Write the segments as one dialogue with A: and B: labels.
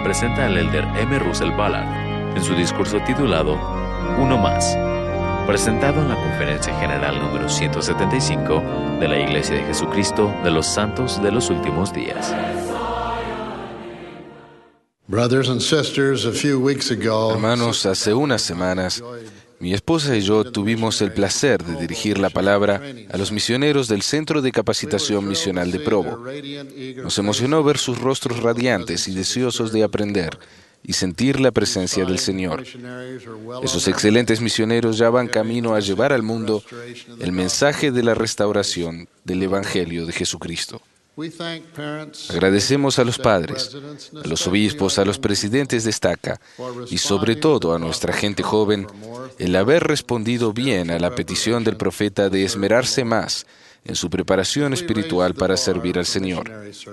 A: presenta al elder M. Russell Ballard en su discurso titulado Uno Más, presentado en la Conferencia General número 175 de la Iglesia de Jesucristo de los Santos de los Últimos Días.
B: Hermanos, hace unas semanas, mi esposa y yo tuvimos el placer de dirigir la palabra a los misioneros del Centro de Capacitación Misional de Provo. Nos emocionó ver sus rostros radiantes y deseosos de aprender y sentir la presencia del Señor. Esos excelentes misioneros ya van camino a llevar al mundo el mensaje de la restauración del Evangelio de Jesucristo. Agradecemos a los padres, a los obispos, a los presidentes de estaca y sobre todo a nuestra gente joven el haber respondido bien a la petición del profeta de esmerarse más en su preparación espiritual para servir al Señor.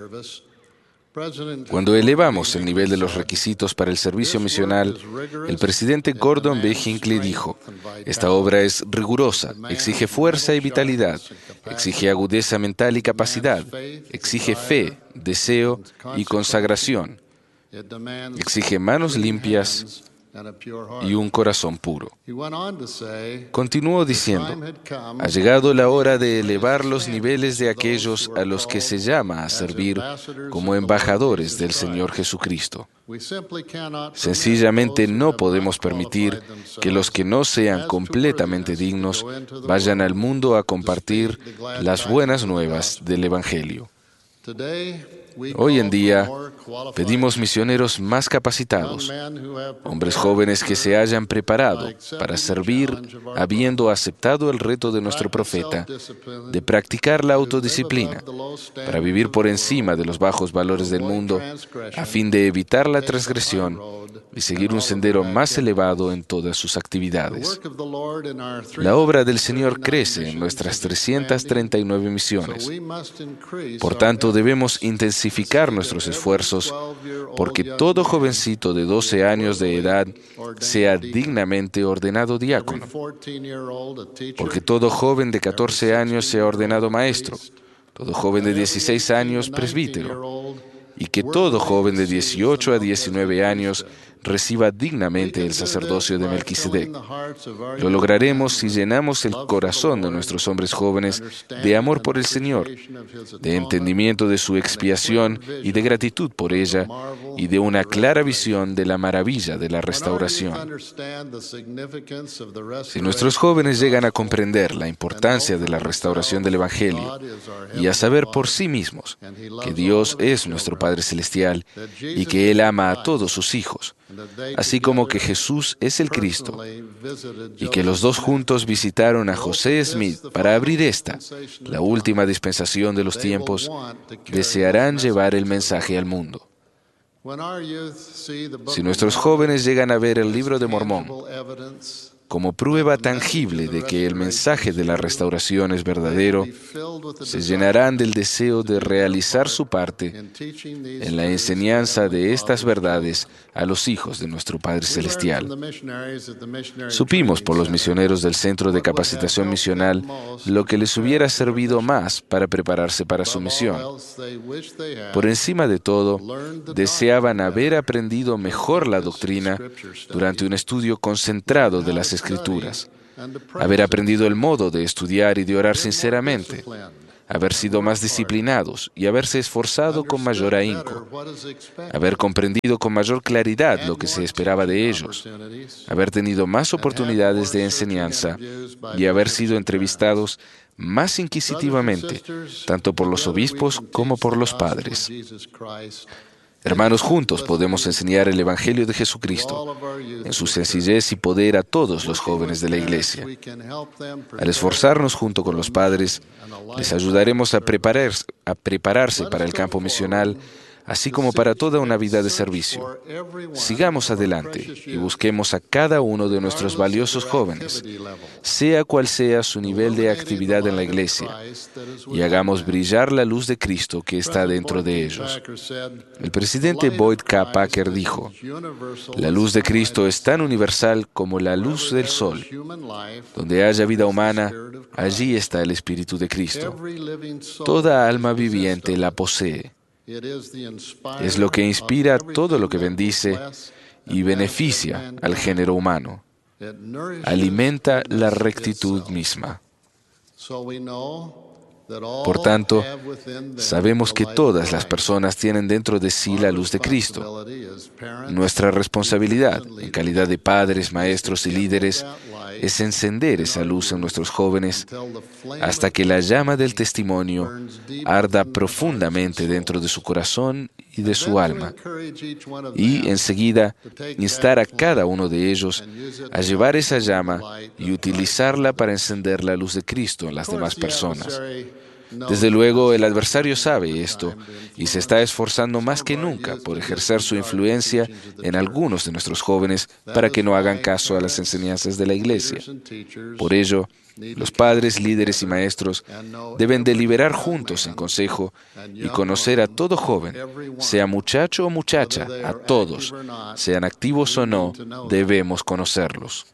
B: Cuando elevamos el nivel de los requisitos para el servicio misional, el presidente Gordon B. Hinckley dijo: esta obra es rigurosa, exige fuerza y vitalidad, exige agudeza mental y capacidad, exige fe, deseo y consagración, exige manos limpias y un corazón puro. Continuó diciendo: ha llegado la hora de elevar los niveles de aquellos a los que se llama a servir como embajadores del Señor Jesucristo. Sencillamente no podemos permitir que los que no sean completamente dignos vayan al mundo a compartir las buenas nuevas del Evangelio. Hoy en día pedimos misioneros más capacitados, hombres jóvenes que se hayan preparado para servir habiendo aceptado el reto de nuestro profeta de practicar la autodisciplina, para vivir por encima de los bajos valores del mundo a fin de evitar la transgresión y seguir un sendero más elevado en todas sus actividades. La obra del Señor crece en nuestras 339 misiones. Por tanto, debemos intensificar nuestros esfuerzos porque todo jovencito de 12 años de edad sea dignamente ordenado diácono, porque todo joven de 14 años sea ordenado maestro, todo joven de 16 años presbítero, y que todo joven de 18 a 19 años reciba dignamente el sacerdocio de Melquisedec. Lo lograremos si llenamos el corazón de nuestros hombres jóvenes de amor por el Señor, de entendimiento de su expiación y de gratitud por ella, y de una clara visión de la maravilla de la restauración. Si nuestros jóvenes llegan a comprender la importancia de la restauración del Evangelio y a saber por sí mismos que Dios es nuestro Padre Celestial y que Él ama a todos sus hijos, así como que Jesús es el Cristo, y que los dos juntos visitaron a José Smith para abrir la última dispensación de los tiempos, desearán llevar el mensaje al mundo. Si nuestros jóvenes llegan a ver el Libro de Mormón como prueba tangible de que el mensaje de la restauración es verdadero, se llenarán del deseo de realizar su parte en la enseñanza de estas verdades a los hijos de nuestro Padre Celestial. Supimos por los misioneros del Centro de Capacitación Misional lo que les hubiera servido más para prepararse para su misión. Por encima de todo, deseaban haber aprendido mejor la doctrina durante un estudio concentrado de las Escrituras, haber aprendido el modo de estudiar y de orar sinceramente, haber sido más disciplinados y haberse esforzado con mayor ahínco, haber comprendido con mayor claridad lo que se esperaba de ellos, haber tenido más oportunidades de enseñanza y haber sido entrevistados más inquisitivamente, tanto por los obispos como por los padres. Hermanos, juntos podemos enseñar el Evangelio de Jesucristo en su sencillez y poder a todos los jóvenes de la Iglesia. Al esforzarnos junto con los padres, les ayudaremos a prepararse para el campo misional, así como para toda una vida de servicio. Sigamos adelante y busquemos a cada uno de nuestros valiosos jóvenes, sea cual sea su nivel de actividad en la Iglesia, y hagamos brillar la luz de Cristo que está dentro de ellos. El presidente Boyd K. Packer dijo: la luz de Cristo es tan universal como la luz del sol. Donde haya vida humana, allí está el Espíritu de Cristo. Toda alma viviente la posee. Es lo que inspira todo lo que bendice y beneficia al género humano. Alimenta la rectitud misma. Por tanto, sabemos que todas las personas tienen dentro de sí la luz de Cristo. Nuestra responsabilidad, en calidad de padres, maestros y líderes, es encender esa luz en nuestros jóvenes hasta que la llama del testimonio arda profundamente dentro de su corazón y de su alma. Y enseguida instar a cada uno de ellos a llevar esa llama y utilizarla para encender la luz de Cristo en las demás personas. Desde luego, el adversario sabe esto y se está esforzando más que nunca por ejercer su influencia en algunos de nuestros jóvenes para que no hagan caso a las enseñanzas de la Iglesia. Por ello, los padres, líderes y maestros deben deliberar juntos en consejo y conocer a todo joven, sea muchacho o muchacha, a todos, sean activos o no, debemos conocerlos.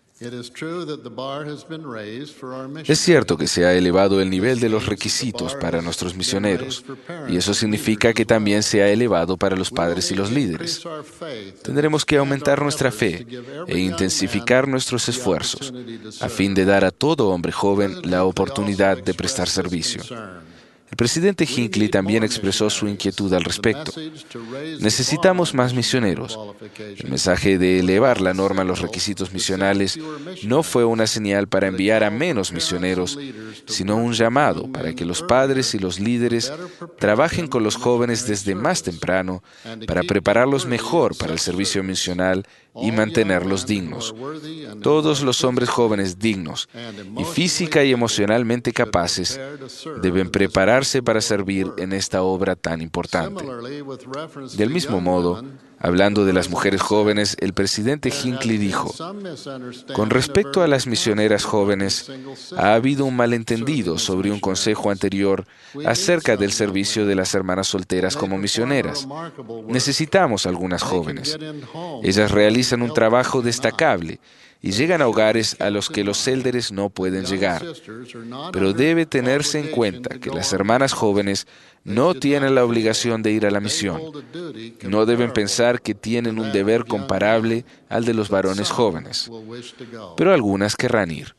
B: Es cierto que se ha elevado el nivel de los requisitos para nuestros misioneros, y eso significa que también se ha elevado para los padres y los líderes. Tendremos que aumentar nuestra fe e intensificar nuestros esfuerzos, a fin de dar a todo hombre joven la oportunidad de prestar servicio. El presidente Hinckley también expresó su inquietud al respecto. Necesitamos más misioneros. El mensaje de elevar la norma a los requisitos misionales no fue una señal para enviar a menos misioneros, sino un llamado para que los padres y los líderes trabajen con los jóvenes desde más temprano para prepararlos mejor para el servicio misional y mantenerlos dignos. Todos los hombres jóvenes dignos y física y emocionalmente capaces deben prepararse para servir en esta obra tan importante. Del mismo modo, hablando de las mujeres jóvenes, el presidente Hinckley dijo: con respecto a las misioneras jóvenes, ha habido un malentendido sobre un consejo anterior acerca del servicio de las hermanas solteras como misioneras. Necesitamos algunas jóvenes. Ellas realizan un trabajo destacable y llegan a hogares a los que los élderes no pueden llegar. Pero debe tenerse en cuenta que las hermanas jóvenes no tienen la obligación de ir a la misión. No deben pensar que tienen un deber comparable al de los varones jóvenes. Pero algunas querrán ir.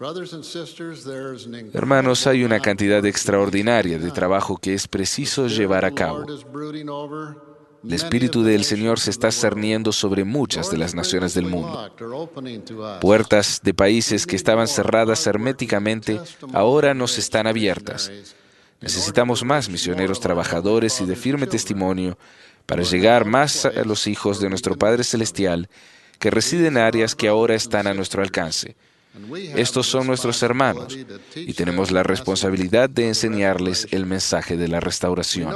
B: Hermanos, hay una cantidad extraordinaria de trabajo que es preciso llevar a cabo. El Espíritu del Señor se está cerniendo sobre muchas de las naciones del mundo. Puertas de países que estaban cerradas herméticamente ahora nos están abiertas. Necesitamos más misioneros trabajadores y de firme testimonio para llegar más a los hijos de nuestro Padre Celestial que residen en áreas que ahora están a nuestro alcance. Estos son nuestros hermanos y tenemos la responsabilidad de enseñarles el mensaje de la restauración.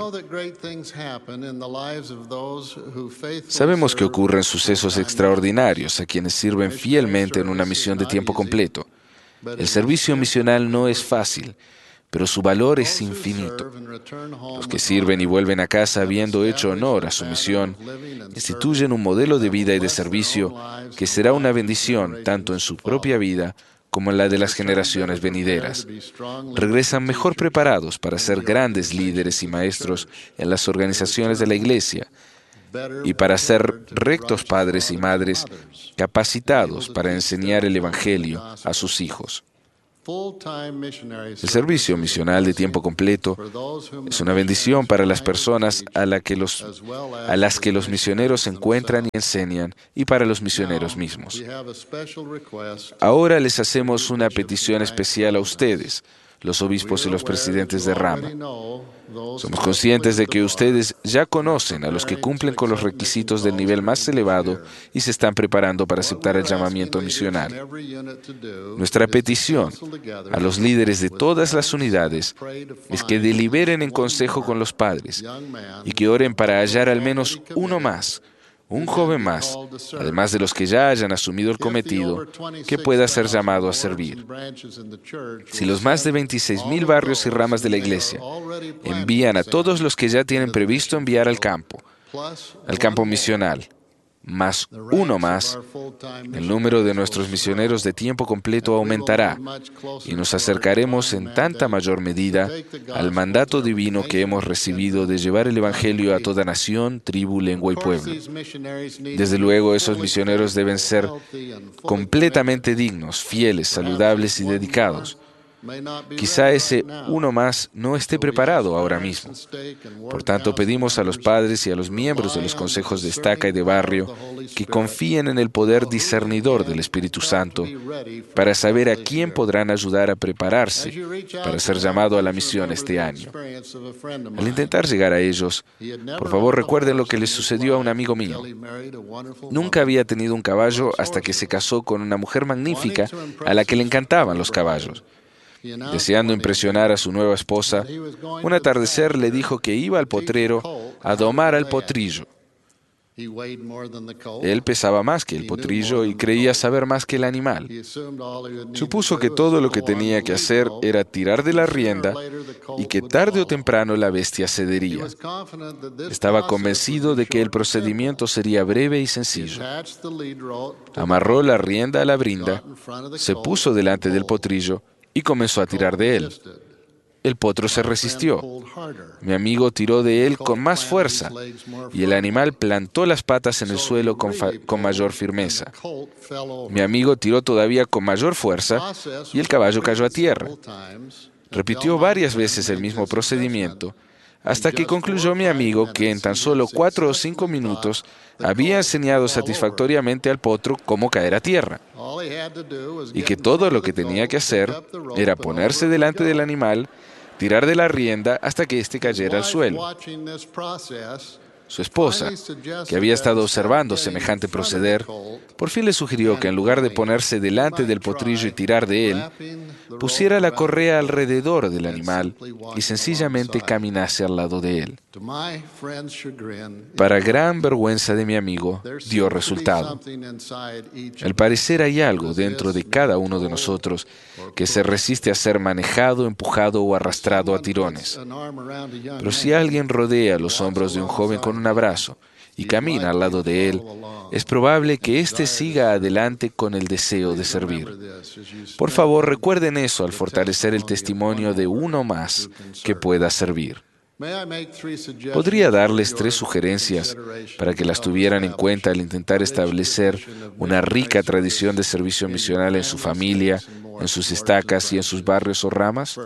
B: Sabemos que ocurren sucesos extraordinarios a quienes sirven fielmente en una misión de tiempo completo. El servicio misional no es fácil, pero su valor es infinito. Los que sirven y vuelven a casa habiendo hecho honor a su misión, instituyen un modelo de vida y de servicio que será una bendición tanto en su propia vida como en la de las generaciones venideras. Regresan mejor preparados para ser grandes líderes y maestros en las organizaciones de la Iglesia y para ser rectos padres y madres capacitados para enseñar el Evangelio a sus hijos. El servicio misional de tiempo completo es una bendición para las personas a las que los misioneros encuentran y enseñan y para los misioneros mismos. Ahora les hacemos una petición especial a ustedes, los obispos y los presidentes de rama. Somos conscientes de que ustedes ya conocen a los que cumplen con los requisitos del nivel más elevado y se están preparando para aceptar el llamamiento misional. Nuestra petición a los líderes de todas las unidades es que deliberen en consejo con los padres y que oren para hallar al menos uno más, un joven más, además de los que ya hayan asumido el cometido, que pueda ser llamado a servir. Si los más de 26,000 barrios y ramas de la Iglesia envían a todos los que ya tienen previsto enviar al campo misional, más uno más, el número de nuestros misioneros de tiempo completo aumentará y nos acercaremos en tanta mayor medida al mandato divino que hemos recibido de llevar el Evangelio a toda nación, tribu, lengua y pueblo. Desde luego, esos misioneros deben ser completamente dignos, fieles, saludables y dedicados. Quizá ese uno más no esté preparado ahora mismo. Por tanto, pedimos a los padres y a los miembros de los consejos de estaca y de barrio que confíen en el poder discernidor del Espíritu Santo para saber a quién podrán ayudar a prepararse para ser llamado a la misión este año. Al intentar llegar a ellos, por favor recuerden lo que les sucedió a un amigo mío. Nunca había tenido un caballo hasta que se casó con una mujer magnífica a la que le encantaban los caballos. Deseando impresionar a su nueva esposa, un atardecer le dijo que iba al potrero a domar al potrillo. Él pesaba más que el potrillo y creía saber más que el animal. Supuso que todo lo que tenía que hacer era tirar de la rienda y que tarde o temprano la bestia cedería. Estaba convencido de que el procedimiento sería breve y sencillo. Amarró la rienda a la brinda, se puso delante del potrillo y comenzó a tirar de él. El potro se resistió. Mi amigo tiró de él con más fuerza y el animal plantó las patas en el suelo con mayor firmeza. Mi amigo tiró todavía con mayor fuerza y el caballo cayó a tierra. Repitió varias veces el mismo procedimiento hasta que concluyó mi amigo que en tan solo 4 o 5 minutos había enseñado satisfactoriamente al potro cómo caer a tierra, y que todo lo que tenía que hacer era ponerse delante del animal, tirar de la rienda hasta que éste cayera al suelo. Su esposa, que había estado observando semejante proceder, por fin le sugirió que en lugar de ponerse delante del potrillo y tirar de él, pusiera la correa alrededor del animal y sencillamente caminase al lado de él. Para gran vergüenza de mi amigo, dio resultado. Al parecer hay algo dentro de cada uno de nosotros que se resiste a ser manejado, empujado o arrastrado a tirones. Pero si alguien rodea los hombros de un joven con un abrazo y camina al lado de él, es probable que éste siga adelante con el deseo de servir. Por favor, recuerden eso al fortalecer el testimonio de uno más que pueda servir. Podría darles 3 sugerencias para que las tuvieran en cuenta al intentar establecer una rica tradición de servicio misional en su familia, en sus estacas y en sus barrios o ramas.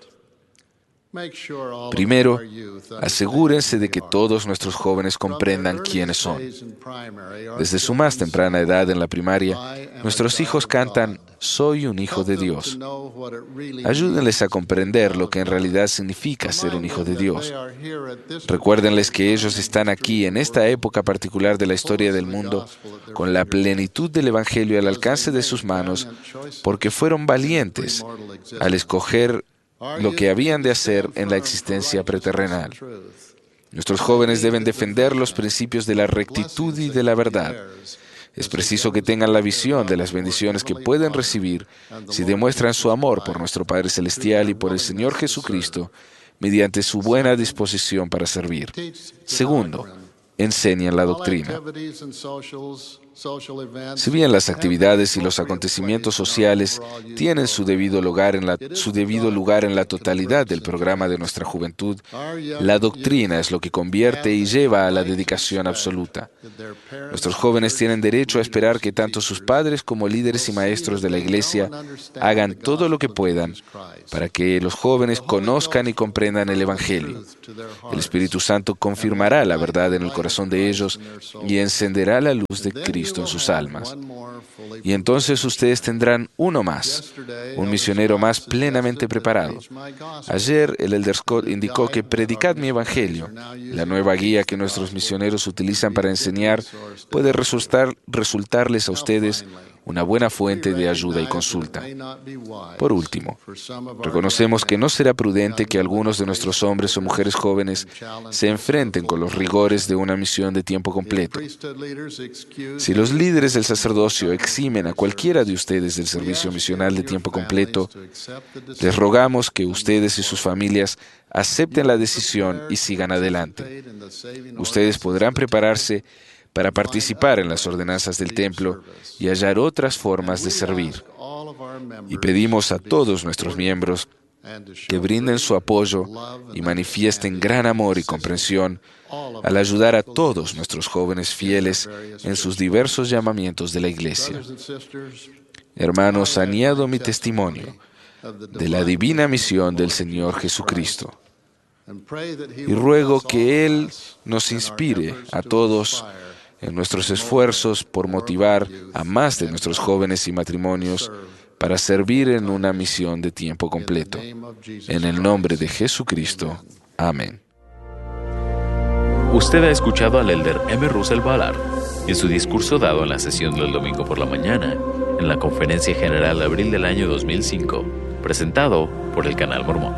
B: Primero, asegúrense de que todos nuestros jóvenes comprendan quiénes son. Desde su más temprana edad en la primaria, nuestros hijos cantan «Soy un hijo de Dios». Ayúdenles a comprender lo que en realidad significa ser un hijo de Dios. Recuérdenles que ellos están aquí en esta época particular de la historia del mundo, con la plenitud del Evangelio al alcance de sus manos, porque fueron valientes al escoger lo que habían de hacer en la existencia preterrenal. Nuestros jóvenes deben defender los principios de la rectitud y de la verdad. Es preciso que tengan la visión de las bendiciones que pueden recibir si demuestran su amor por nuestro Padre Celestial y por el Señor Jesucristo mediante su buena disposición para servir. Segundo, enseñan la doctrina. Si bien las actividades y los acontecimientos sociales tienen su debido lugar en la totalidad del programa de nuestra juventud, la doctrina es lo que convierte y lleva a la dedicación absoluta. Nuestros jóvenes tienen derecho a esperar que tanto sus padres como líderes y maestros de la Iglesia hagan todo lo que puedan para que los jóvenes conozcan y comprendan el Evangelio. El Espíritu Santo confirmará la verdad en el corazón de ellos y encenderá la luz de Cristo en sus almas. Y entonces ustedes tendrán uno más, un misionero más plenamente preparado. Ayer el Elder Scott indicó que predicad mi evangelio. La nueva guía que nuestros misioneros utilizan para enseñar puede resultarles a ustedes una buena fuente de ayuda y consulta. Por último, reconocemos que no será prudente que algunos de nuestros hombres o mujeres jóvenes se enfrenten con los rigores de una misión de tiempo completo. Si los líderes del sacerdocio eximen a cualquiera de ustedes del servicio misional de tiempo completo, les rogamos que ustedes y sus familias acepten la decisión y sigan adelante. Ustedes podrán prepararse para participar en las ordenanzas del templo y hallar otras formas de servir. Y pedimos a todos nuestros miembros que brinden su apoyo y manifiesten gran amor y comprensión al ayudar a todos nuestros jóvenes fieles en sus diversos llamamientos de la Iglesia. Hermanos, añado mi testimonio de la divina misión del Señor Jesucristo y ruego que Él nos inspire a todos en nuestros esfuerzos por motivar a más de nuestros jóvenes y matrimonios para servir en una misión de tiempo completo. En el nombre de Jesucristo. Amén.
A: Usted ha escuchado al elder M. Russell Ballard en su discurso dado en la sesión del domingo por la mañana en la Conferencia General de abril del año 2005, presentado por el Canal Mormón.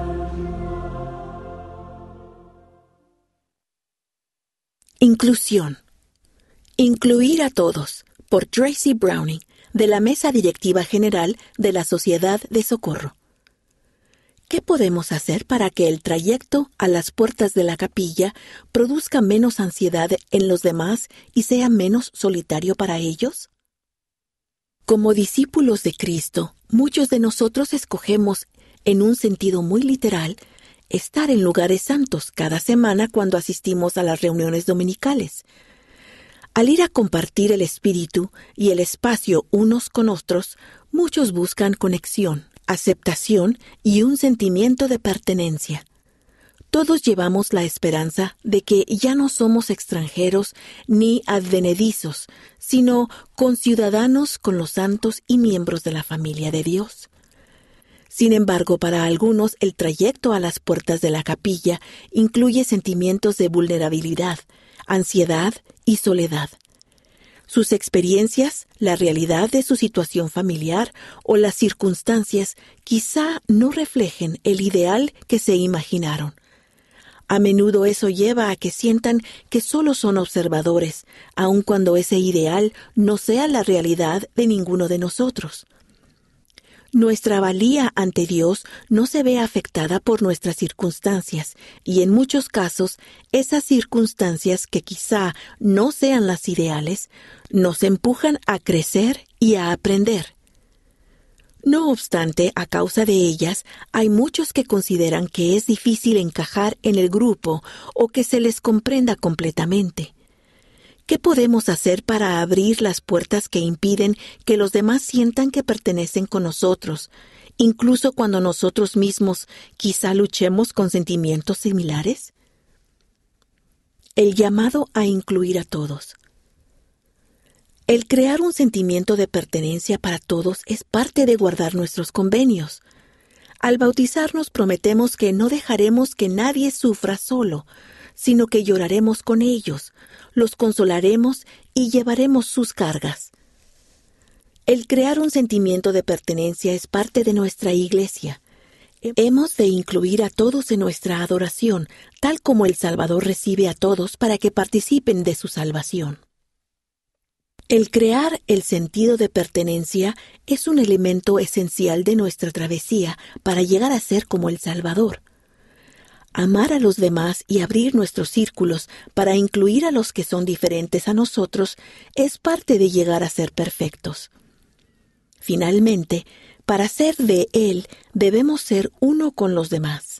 C: Inclusión. Incluir a todos, por Tracy Browning, de la Mesa Directiva General de la Sociedad de Socorro. ¿Qué podemos hacer para que el trayecto a las puertas de la capilla produzca menos ansiedad en los demás y sea menos solitario para ellos? Como discípulos de Cristo, muchos de nosotros escogemos, en un sentido muy literal, estar en lugares santos cada semana cuando asistimos a las reuniones dominicales. Al ir a compartir el espíritu y el espacio unos con otros, muchos buscan conexión, aceptación y un sentimiento de pertenencia. Todos llevamos la esperanza de que ya no somos extranjeros ni advenedizos, sino conciudadanos con los santos y miembros de la familia de Dios. Sin embargo, para algunos el trayecto a las puertas de la capilla incluye sentimientos de vulnerabilidad, ansiedad y soledad. Sus experiencias, la realidad de su situación familiar o las circunstancias quizá no reflejen el ideal que se imaginaron. A menudo eso lleva a que sientan que solo son observadores, aun cuando ese ideal no sea la realidad de ninguno de nosotros. Nuestra valía ante Dios no se ve afectada por nuestras circunstancias, y en muchos casos, esas circunstancias que quizá no sean las ideales, nos empujan a crecer y a aprender. No obstante, a causa de ellas, hay muchos que consideran que es difícil encajar en el grupo o que se les comprenda completamente. ¿Qué podemos hacer para abrir las puertas que impiden que los demás sientan que pertenecen con nosotros, incluso cuando nosotros mismos quizá luchemos con sentimientos similares? El llamado a incluir a todos. El crear un sentimiento de pertenencia para todos es parte de guardar nuestros convenios. Al bautizarnos prometemos que no dejaremos que nadie sufra solo, sino que lloraremos con ellos, los consolaremos y llevaremos sus cargas. El crear un sentimiento de pertenencia es parte de nuestra iglesia. Hemos de incluir a todos en nuestra adoración, tal como el Salvador recibe a todos para que participen de su salvación. El crear el sentido de pertenencia es un elemento esencial de nuestra travesía para llegar a ser como el Salvador. Amar a los demás y abrir nuestros círculos para incluir a los que son diferentes a nosotros es parte de llegar a ser perfectos. Finalmente, para ser de Él, debemos ser uno con los demás.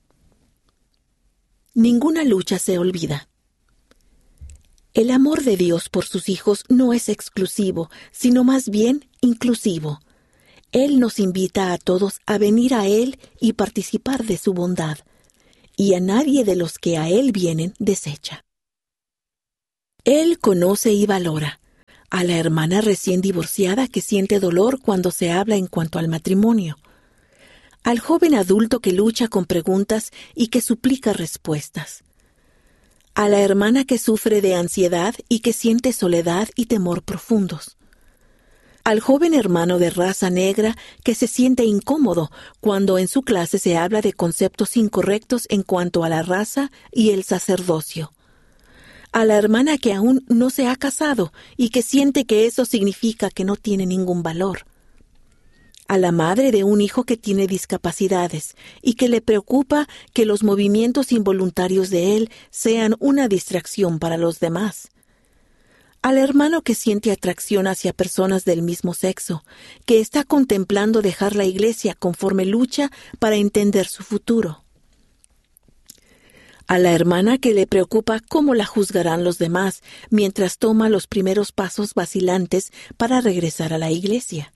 C: Ninguna lucha se olvida. El amor de Dios por sus hijos no es exclusivo, sino más bien inclusivo. Él nos invita a todos a venir a Él y participar de su bondad, y a nadie de los que a Él vienen desecha. Él conoce y valora a la hermana recién divorciada que siente dolor cuando se habla en cuanto al matrimonio, al joven adulto que lucha con preguntas y que suplica respuestas, a la hermana que sufre de ansiedad y que siente soledad y temor profundos, al joven hermano de raza negra que se siente incómodo cuando en su clase se habla de conceptos incorrectos en cuanto a la raza y el sacerdocio, a la hermana que aún no se ha casado y que siente que eso significa que no tiene ningún valor, a la madre de un hijo que tiene discapacidades y que le preocupa que los movimientos involuntarios de él sean una distracción para los demás, Al hermano que siente atracción hacia personas del mismo sexo, que está contemplando dejar la iglesia conforme lucha para entender su futuro. A la hermana que le preocupa cómo la juzgarán los demás mientras toma los primeros pasos vacilantes para regresar a la iglesia.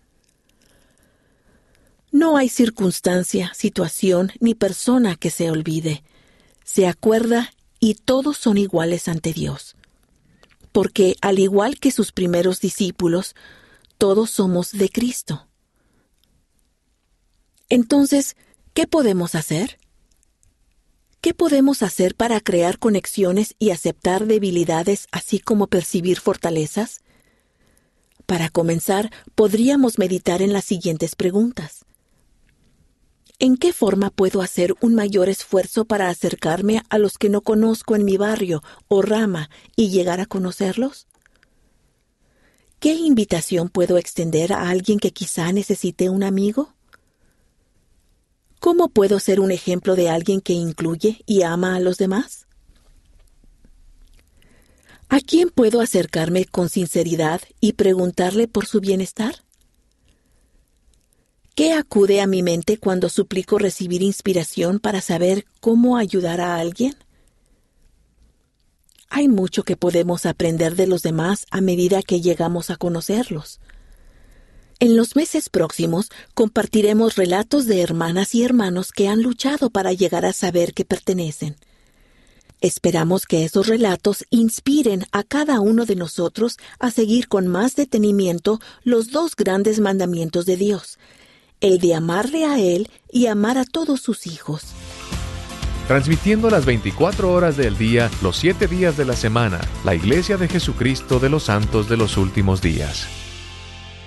C: No hay circunstancia, situación ni persona que se olvide. Se acuerda y todos son iguales ante Dios. Porque, al igual que sus primeros discípulos, todos somos de Cristo. Entonces, ¿qué podemos hacer? ¿Qué podemos hacer para crear conexiones y aceptar debilidades, así como percibir fortalezas? Para comenzar, podríamos meditar en las siguientes preguntas. ¿En qué forma puedo hacer un mayor esfuerzo para acercarme a los que no conozco en mi barrio o rama y llegar a conocerlos? ¿Qué invitación puedo extender a alguien que quizá necesite un amigo? ¿Cómo puedo ser un ejemplo de alguien que incluye y ama a los demás? ¿A quién puedo acercarme con sinceridad y preguntarle por su bienestar? ¿Qué acude a mi mente cuando suplico recibir inspiración para saber cómo ayudar a alguien? Hay mucho que podemos aprender de los demás a medida que llegamos a conocerlos. En los meses próximos compartiremos relatos de hermanas y hermanos que han luchado para llegar a saber que pertenecen. Esperamos que esos relatos inspiren a cada uno de nosotros a seguir con más detenimiento los dos grandes mandamientos de Dios, el de amarle a Él y amar a todos sus hijos.
D: Transmitiendo las 24 horas del día, los 7 días de la semana, la Iglesia de Jesucristo de los Santos de los Últimos Días.